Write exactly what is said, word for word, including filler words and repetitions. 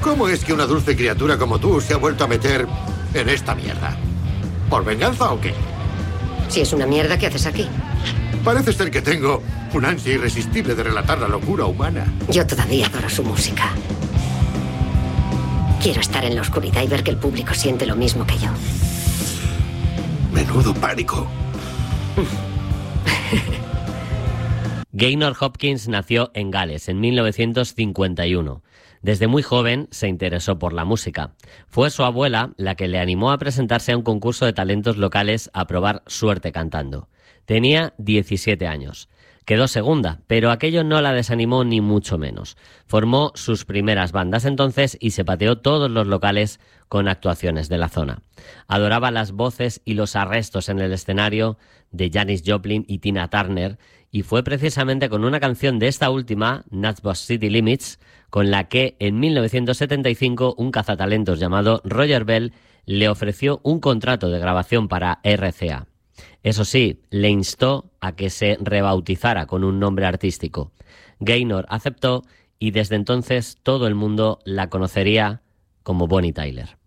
¿Cómo es que una dulce criatura como tú se ha vuelto a meter en esta mierda? ¿Por venganza o qué? Si es una mierda, ¿qué haces aquí? Parece ser que tengo un ansia irresistible de relatar la locura humana. Yo todavía adoro su música. Quiero estar en la oscuridad y ver que el público siente lo mismo que yo. Menudo pánico. Gaynor Hopkins nació en Gales en mil novecientos cincuenta y uno. Desde muy joven se interesó por la música. Fue su abuela la que le animó a presentarse a un concurso de talentos locales a probar suerte cantando. Tenía diecisiete años. Quedó segunda, pero aquello no la desanimó ni mucho menos. Formó sus primeras bandas entonces y se pateó todos los locales con actuaciones de la zona. Adoraba las voces y los arrestos en el escenario de Janis Joplin y Tina Turner, y fue precisamente con una canción de esta última, Natchez City Limits, con la que en mil novecientos setenta y cinco un cazatalentos llamado Roger Bell le ofreció un contrato de grabación para R C A. Eso sí, le instó a que se rebautizara con un nombre artístico. Gaynor aceptó y desde entonces todo el mundo la conocería como Bonnie Tyler.